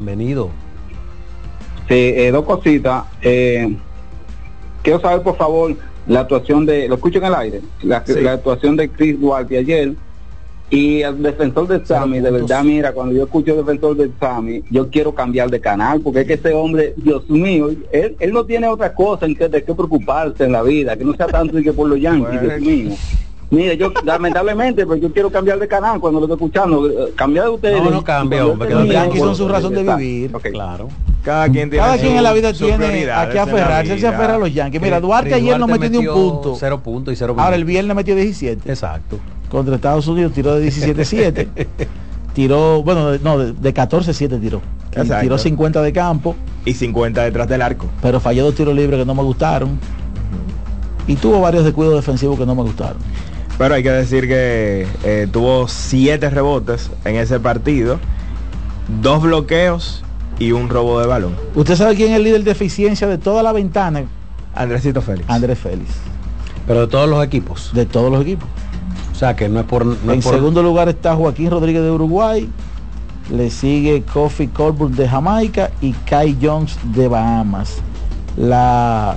Bienvenido. Sí, dos cositas. Quiero saber, por favor, la actuación lo escucho en el aire, la actuación de Chris Duarte ayer. Y el defensor de Sammy, de verdad, mira, cuando yo escucho el defensor de Sammy, yo quiero cambiar de canal, porque es que este hombre, Dios mío, él no tiene otra cosa de qué preocuparse en la vida, que no sea tanto que por los Yankees, Dios mío. Mire, yo lamentablemente, pues yo quiero cambiar de canal cuando lo estoy escuchando, cambiar de ustedes. No cambia, hombre, que los Yankees son su razón de vivir. Okay. Claro. Cada quien en la vida tiene a qué aferrarse. Él se aferra a los Yankees. Mira, Duarte ayer no metió ni un punto. 0 puntos y 0 Ahora el viernes metió 17. Exacto. Contra Estados Unidos tiró de 17-7. Tiró, bueno, de 14-7 tiró. Tiró 50 de campo. Y 50 detrás del arco. Pero falló 2 tiros libres que no me gustaron. Y tuvo varios descuidos defensivos que no me gustaron. Pero hay que decir que tuvo 7 rebotes en ese partido, 2 bloqueos y un robo de balón. ¿Usted sabe quién es el líder de eficiencia de toda la ventana? Andresito Félix. Andrés Félix. Pero de todos los equipos. De todos los equipos. O sea que no es por... segundo lugar está Joaquín Rodríguez de Uruguay, le sigue Kofi Cockburn de Jamaica y Kai Jones de Bahamas. La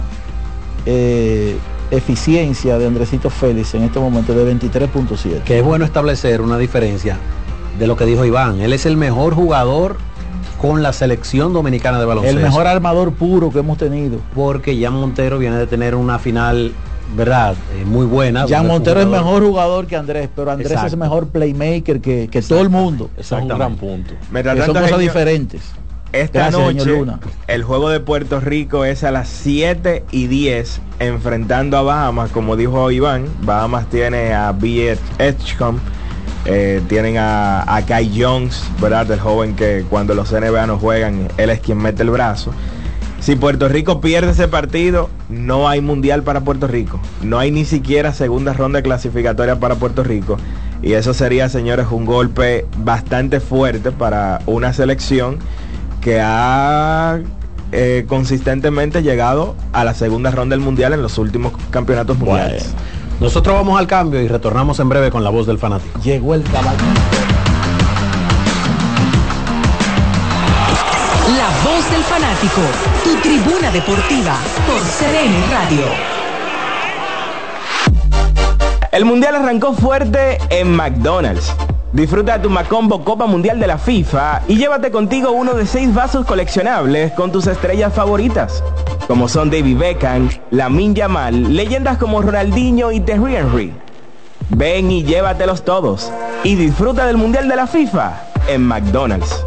eficiencia de Andresito Félix en este momento es de 23.7. Que es bueno establecer una diferencia de lo que dijo Iván. Él es el mejor jugador con la selección dominicana de baloncesto. El mejor armador puro que hemos tenido. Porque Jan Montero viene de tener una final, ¿verdad? Muy buena. Jan Montero es mejor jugador que Andrés, pero Andrés es mejor playmaker que todo el mundo. Eso es un gran punto. Son cosas diferentes. Esta noche el juego de Puerto Rico es a las 7:10 enfrentando a Bahamas, como dijo Iván. Bahamas tiene a B. Edgecombe, tienen a Kai Jones, ¿verdad? El joven que cuando los NBA no juegan, él es quien mete el brazo. Si Puerto Rico pierde ese partido, no hay mundial para Puerto Rico. No hay ni siquiera segunda ronda clasificatoria para Puerto Rico. Y eso sería, señores, un golpe bastante fuerte para una selección que ha consistentemente llegado a la segunda ronda del mundial en los últimos campeonatos mundiales. Bueno, nosotros vamos al cambio y retornamos en breve con la voz del fanático. Llegó el caballito. La voz del fanático, tu tribuna deportiva por CDN Radio. El mundial arrancó fuerte en McDonald's. Disfruta de tu Macombo Copa Mundial de la FIFA y llévate contigo uno de 6 vasos coleccionables con tus estrellas favoritas, como son David Beckham, Lamine Yamal, leyendas como Ronaldinho y Thierry Henry. Ven y llévatelos todos y disfruta del Mundial de la FIFA en McDonald's.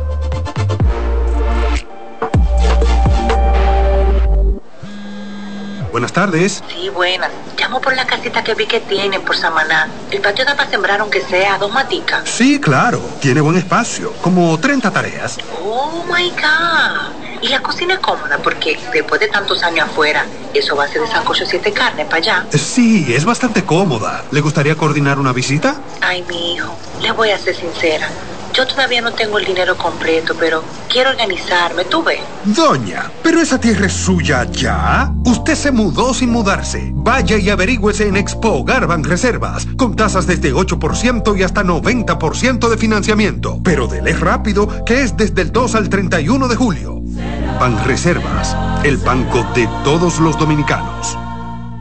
Buenas tardes. Sí, buenas. Llamo por la casita que vi que tienen por Samaná. El patio da para sembrar aunque sea 2 maticas. Sí, claro. Tiene buen espacio. Como 30 tareas. Oh, my God. Y la cocina es cómoda porque después de tantos años afuera, eso va a ser de sancocho 7 carnes para allá. Sí, es bastante cómoda. ¿Le gustaría coordinar una visita? Ay, mi hijo, le voy a ser sincera. Yo todavía no tengo el dinero completo, pero quiero organizarme, ¿tú ves? Doña, ¿pero esa tierra es suya ya? Usted se mudó sin mudarse. Vaya y averígüese en Expo Hogar Banreservas, con tasas desde 8% y hasta 90% de financiamiento. Pero dele rápido, que es desde el 2 al 31 de julio. Banreservas, el banco de todos los dominicanos.